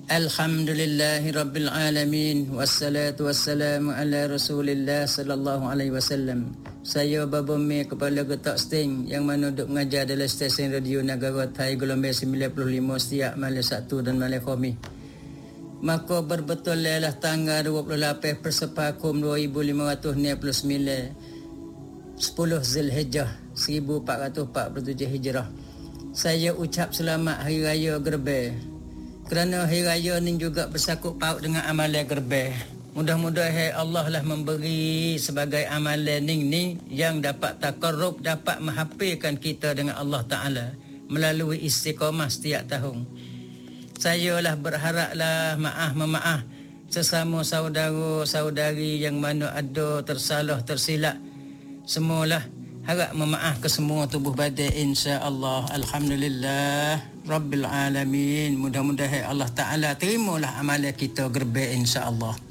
Alhamdulillahi Rabbil Alamin. Wassalatu wassalamu ala Rasulillah sallallahu alaihi wasallam. Saya Babumi, Kepala Getak Sting yang mana duk mengajar dalam stesen radio Negara Thai gelombang 95 setiap malam Sabtu dan malam Khamis. Maka berbetul ialah tanggal 28 Persepakum 2569 10 Zulhijjah 1447 Hijrah. Saya ucap selamat Hari Raya Gerbang. Kerana Hari Raya ni juga bersangkut paut dengan amalan gerbang. Mudah-mudahan Allah lah memberi sebagai amalan ni yang dapat takarrub, dapat menghafirkan kita dengan Allah Ta'ala melalui istiqamah setiap tahun. Saya lah berharaplah maaf sesama saudara-saudari yang mana ada tersalah tersilap. Semualah harap memaaf ke semua tubuh badan insya-Allah. Alhamdulillah Rabbil Alamin. Mudah-mudahan Allah Ta'ala terimalah amalan kita gerbang insya-Allah.